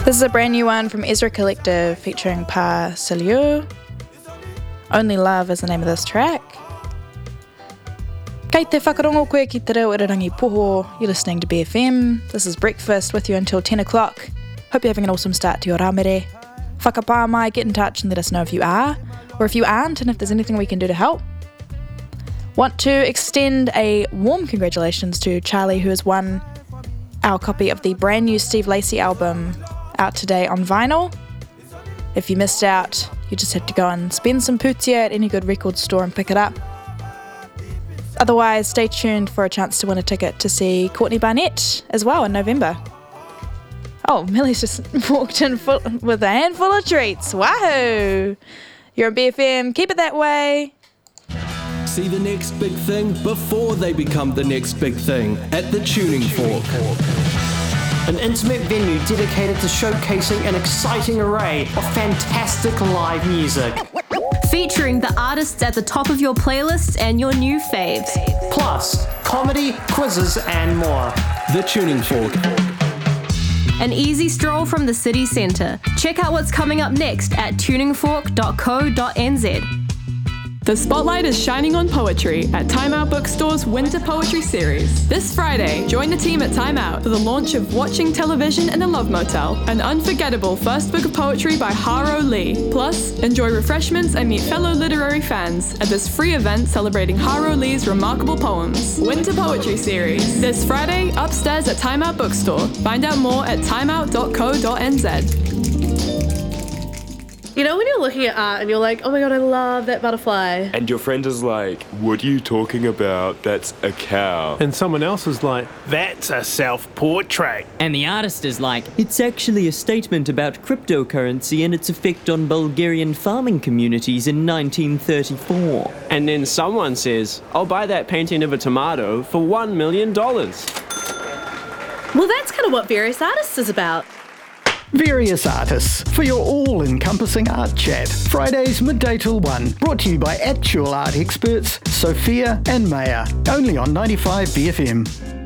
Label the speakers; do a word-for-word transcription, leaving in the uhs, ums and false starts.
Speaker 1: This is a brand new one from Ezra Collective featuring Pa Saliu. Only Love is the name of this track. Kei te whakarongo koe ki te reo irarangi poho. You're listening to B F M. This is Breakfast with you until ten o'clock. Hope you're having an awesome start to your ramere. Whakapā mai, get in touch and let us know if you are, or if you aren't, and if there's anything we can do to help. Want to extend a warm congratulations to Charlie, who has won our copy of the brand new Steve Lacy album out today on vinyl. If you missed out, you just have to go and spend some putia at any good record store and pick it up. Otherwise, stay tuned for a chance to win a ticket to see Courtney Barnett as well in November. Oh, Millie's just walked in full, with a handful of treats. Wahoo! You're on B F M, keep it that way.
Speaker 2: See the next big thing before they become the next big thing at the Tuning Fork.
Speaker 3: An intimate venue dedicated to showcasing an exciting array of fantastic live music.
Speaker 4: Featuring the artists at the top of your playlist and your new faves.
Speaker 3: Plus, comedy, quizzes, and more.
Speaker 2: The Tuning Fork.
Speaker 4: An easy stroll from the city centre. Check out what's coming up next at tuning fork dot co dot n z.
Speaker 5: The spotlight is shining on poetry at Time Out Bookstore's Winter Poetry Series. This Friday, join the team at Time Out for the launch of Watching Television in a Love Motel, an unforgettable first book of poetry by Haro Lee. Plus, enjoy refreshments and meet fellow literary fans at this free event celebrating Haro Lee's remarkable poems. Winter Poetry Series. This Friday, upstairs at Time Out Bookstore. Find out more at time out dot co dot n z.
Speaker 6: You know when you're looking at art and you're like, oh my god, I love that butterfly.
Speaker 7: And your friend is like, what are you talking about? That's a cow.
Speaker 8: And someone else is like, that's a self-portrait.
Speaker 9: And the artist is like, it's actually a statement about cryptocurrency and its effect on Bulgarian farming communities in nineteen thirty-four.
Speaker 8: And then someone says, I'll buy that painting of a tomato for one million dollars.
Speaker 6: Well, that's kind of what Various Artists is about.
Speaker 10: Various Artists, for your all-encompassing art chat. Fridays midday till one, brought to you by actual art experts Sophia and Maya, only on ninety-five B F M.